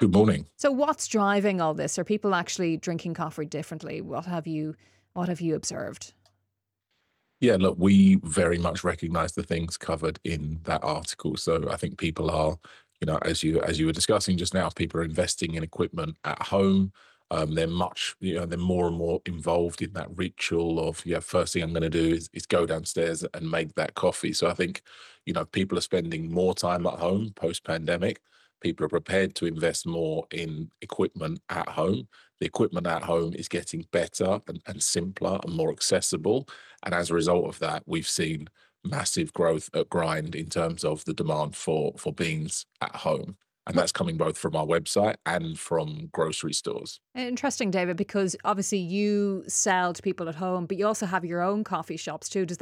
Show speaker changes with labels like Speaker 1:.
Speaker 1: Good morning.
Speaker 2: So what's driving all this? Are people actually drinking coffee differently? What have you observed?
Speaker 1: Yeah, look, we very much recognize the things covered in that article. So I think people are, as you were discussing just now, people are investing in equipment at home. They're much, they're more and more involved in that ritual of, yeah, first thing I'm going to do is go downstairs and make that coffee. So I think, people are spending more time at home post pandemic. People are prepared to invest more in equipment at home. The equipment at home is getting better and simpler and more accessible, and as a result of that, we've seen massive growth at Grind in terms of the demand for beans at home. And
Speaker 2: Well,
Speaker 1: that's coming both from our website and from grocery stores.
Speaker 2: interesting, David, because obviously you sell to people at home, but you also have your own coffee shops too. Does